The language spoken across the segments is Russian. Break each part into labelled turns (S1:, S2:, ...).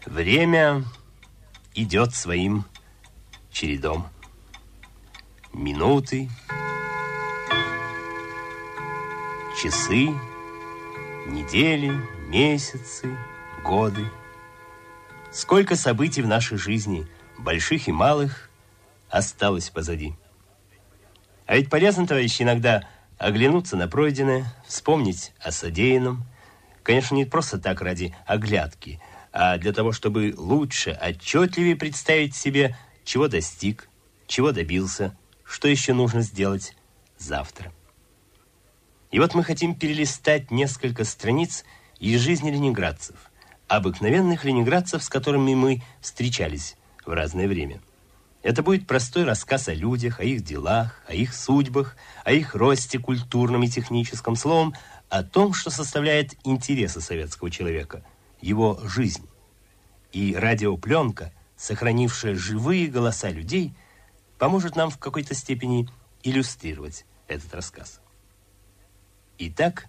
S1: Время идет своим чередом. Минуты, часы, недели, месяцы, годы. Сколько событий в нашей жизни, больших и малых, осталось позади. А ведь полезно, товарищи, иногда оглянуться на пройденное, вспомнить о содеянном. Конечно, не просто так ради оглядки, а для того, чтобы лучше, отчетливее представить себе, чего достиг, чего добился, что еще нужно сделать завтра. И вот мы хотим перелистать несколько страниц из жизни ленинградцев, обыкновенных ленинградцев, с которыми мы встречались в разное время. Это будет простой рассказ о людях, о их делах, о их судьбах, о их росте культурном и техническом, словом, о том, что составляет интересы советского человека, его жизнь. И радиопленка, сохранившая живые голоса людей, поможет нам в какой-то степени иллюстрировать этот рассказ. Итак,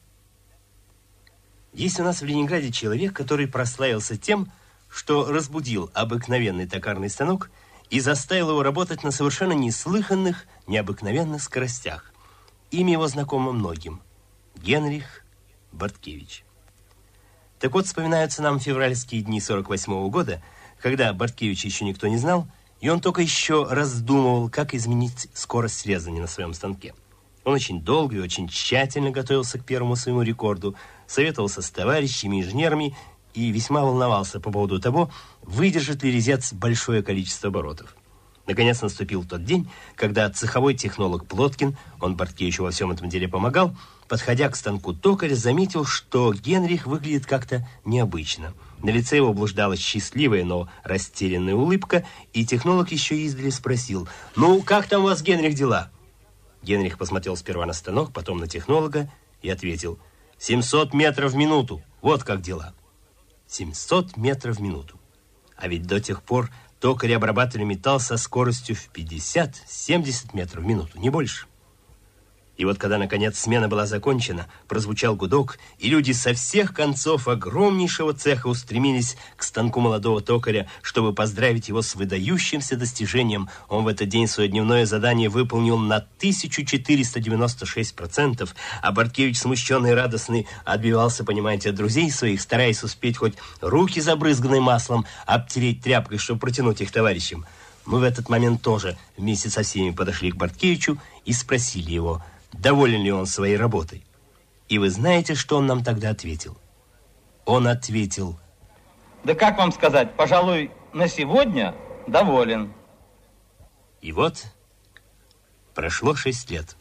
S1: есть у нас в Ленинграде человек, который прославился тем, что разбудил обыкновенный токарный станок и заставил его работать на совершенно неслыханных, необыкновенных скоростях. Имя его знакомо многим. Генрих Борткевич. Так вот, вспоминаются нам февральские дни 48-го года, когда Борткевича еще никто не знал, и он только еще раздумывал, как изменить скорость срезания на своем станке. Он очень долго и очень тщательно готовился к первому своему рекорду, советовался с товарищами, инженерами и весьма волновался по поводу того, выдержит ли резец большое количество оборотов. Наконец наступил тот день, когда цеховой технолог Плоткин, он Борткевичу во всем этом деле помогал, подходя к станку токаря, заметил, что Генрих выглядит как-то необычно. На лице его блуждала счастливая, но растерянная улыбка, и технолог еще издали спросил: «Ну, как там у вас, Генрих, дела?» Генрих посмотрел сперва на станок, потом на технолога и ответил: 700 метров в минуту, вот как дела. 700 метров в минуту. А ведь до тех пор токари обрабатывали металл со скоростью в 50-70 метров в минуту, не больше. И вот когда, наконец, смена была закончена, прозвучал гудок, и люди со всех концов огромнейшего цеха устремились к станку молодого токаря, чтобы поздравить его с выдающимся достижением. Он в этот день свое дневное задание выполнил на 1496%, а Борткевич, смущенный и радостный, отбивался, понимаете, от друзей своих, стараясь успеть хоть руки, забрызганные маслом, обтереть тряпкой, чтобы протянуть их товарищам. Мы в этот момент тоже вместе со всеми подошли к Борткевичу и спросили его, доволен ли он своей работой. И вы знаете, что он нам тогда ответил? Он ответил:
S2: да как вам сказать, пожалуй, на сегодня доволен.
S1: И вот прошло 6 лет.